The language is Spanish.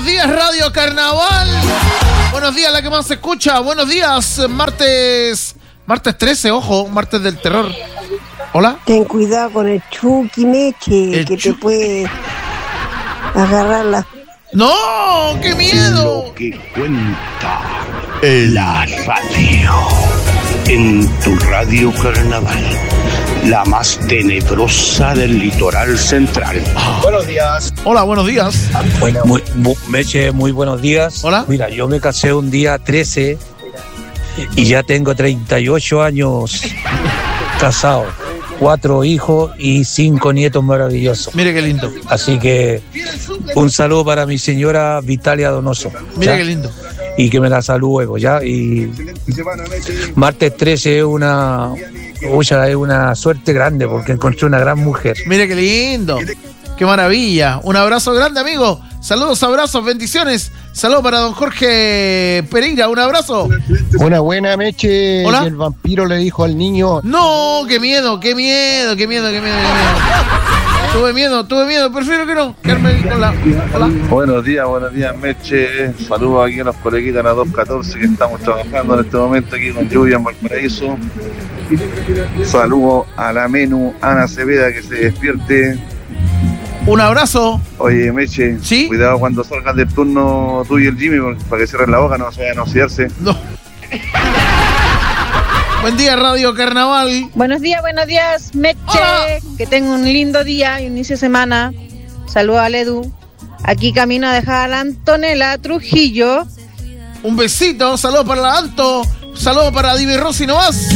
Buenos días, Radio Carnaval. Buenos días, la que más se escucha. Buenos días, martes 13, ojo, martes del terror. Hola. Ten cuidado con el Chucky Meche, que te puede agarrar la... ¡No! ¡Qué miedo! Lo que cuenta la radio. En tu Radio Carnaval, la más tenebrosa del litoral central. Buenos días. Hola, buenos días. Meche, muy buenos días. Hola. Mira, yo me casé un día 13 y ya tengo 38 años casado. 4 hijos y 5 nietos maravillosos. Mire qué lindo. Así que un saludo para mi señora Vitalia Donoso. Mire ¿ya? qué lindo. Y que me la saludo luego, ¿ya? Y martes 13 es una suerte grande porque encontré una gran mujer. Mire qué lindo. Qué maravilla. Un abrazo grande, amigo. Saludos, abrazos, bendiciones. Saludos para don Jorge Pereira. Un abrazo. Una buena, Meche. Hola. Y el vampiro le dijo al niño... No, qué miedo. Tuve miedo. Prefiero que no. Quedarme con la... Hola. Buenos días, Meche. Saludos aquí a los coleguitas en la 214 que estamos trabajando en este momento aquí con lluvia en Valparaíso. Saludos a la Menú Ana Cepeda que se despierte. Un abrazo. Oye, Meche, ¿sí? Cuidado cuando salgan del turno tú y el Jimmy para que cierren la boca, no se vayan a oxidarse. No. Buen día, Radio Carnaval. Buenos días, Meche. Hola. Que tenga un lindo día y un inicio de semana. Saludos al Edu. Aquí camino a dejar a la Antonella Trujillo. Un besito. Saludos para la Anto. Saludos para Divi Rossi nomás.